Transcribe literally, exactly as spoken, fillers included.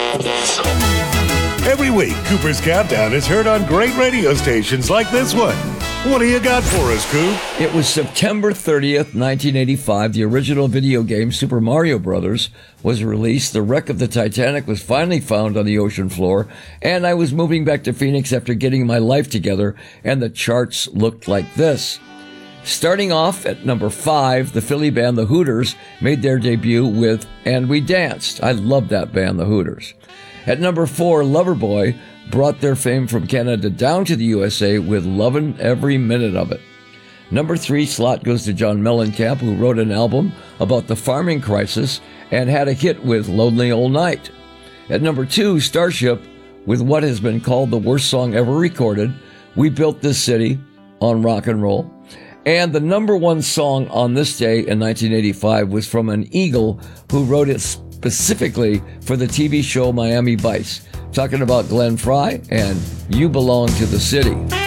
Every week, Cooper's Countdown is heard on great radio stations like this one. What do you got for us, Coop? It was September thirtieth, nineteen eighty-five. The original video game, Super Mario Brothers, was released. The wreck of the Titanic was finally found on the ocean floor. And I was moving back to Phoenix after getting my life together. And the charts looked like this. Starting off at number five, the Philly band The Hooters made their debut with And We Danced. I love that band, The Hooters. At number four, Loverboy brought their fame from Canada down to the U S A with Lovin' Every Minute of It. Number three slot goes to John Mellencamp, who wrote an album about the farming crisis and had a hit with Lonely Old Night. At number two, Starship with what has been called the worst song ever recorded, We Built This City on Rock and Roll. And the number one song on this day in nineteen eighty-five was from an Eagle who wrote it specifically for the T V show Miami Vice. Talking about Glenn Frey and You Belong to the City.